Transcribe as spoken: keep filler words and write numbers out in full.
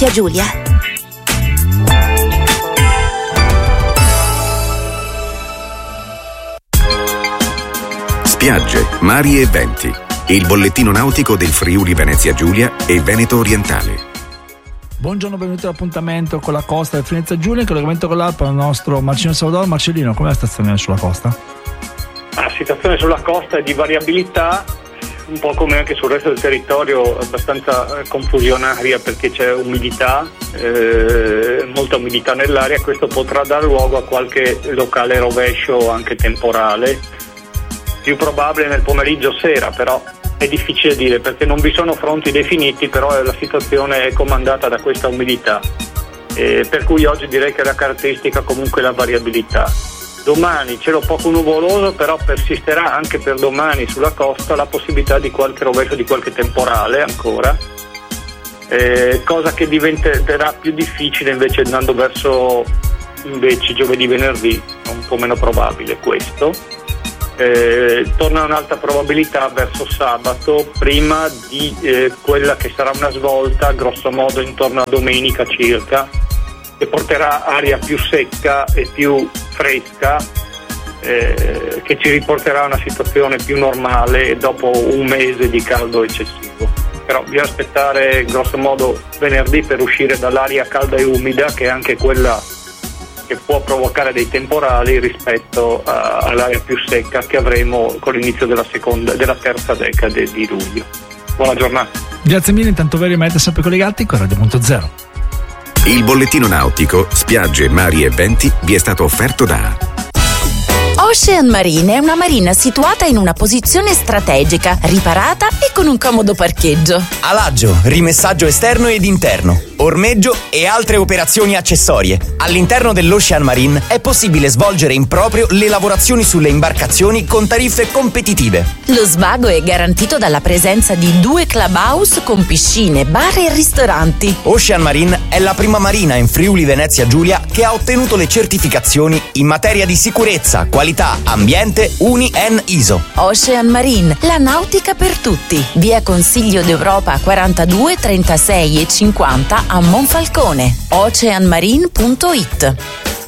Venezia Giulia. Spiagge, mari e venti. Il bollettino nautico del Friuli Venezia Giulia e Veneto Orientale. Buongiorno, benvenuti all'appuntamento con la costa del Venezia Giulia, in collegamento con l'Alpa il nostro Marcellino Salvador. Marcellino, com'è la situazione sulla costa? La situazione sulla costa è di variabilità, un po' come anche sul resto del territorio, abbastanza confusionaria, perché c'è umidità, eh, molta umidità nell'aria. Questo potrà dar luogo a qualche locale rovescio anche temporale, più probabile nel pomeriggio sera, però è difficile dire perché non vi sono fronti definiti, però la situazione è comandata da questa umidità, eh, per cui oggi direi che la caratteristica comunque è la variabilità. Domani cielo poco nuvoloso, però persisterà anche per domani sulla costa la possibilità di qualche rovescio, di qualche temporale ancora, eh, cosa che diventerà più difficile invece andando verso invece giovedì, venerdì, un po' meno probabile questo. Eh, torna un'alta probabilità verso sabato, prima di eh, quella che sarà una svolta grosso modo intorno a domenica circa, che porterà aria più secca e più fresca, eh, che ci riporterà a una situazione più normale dopo un mese di caldo eccessivo. Però bisogna aspettare grosso modo venerdì per uscire dall'aria calda e umida, che è anche quella che può provocare dei temporali rispetto a, all'aria più secca che avremo con l'inizio della seconda, della terza decade di luglio. Buona giornata. Grazie mille, intanto voi rimanete sempre collegati con Radio Punto Zero. Il bollettino nautico, spiagge, mari e venti vi è stato offerto da Ocean Marine è una marina situata in una posizione strategica, riparata e con un comodo parcheggio. Alaggio, rimessaggio esterno ed interno, ormeggio e altre operazioni accessorie. All'interno dell'Ocean Marine è possibile svolgere in proprio le lavorazioni sulle imbarcazioni con tariffe competitive. Lo svago è garantito dalla presenza di due clubhouse con piscine, bar e ristoranti. Ocean Marine è la prima marina in Friuli Venezia Giulia che ha ottenuto le certificazioni in materia di sicurezza, qualità, ambiente U N I E N I S O. Ocean Marine, la nautica per tutti. Via Consiglio d'Europa quarantadue, trentasei e cinquanta a Monfalcone. ocean marine punto it.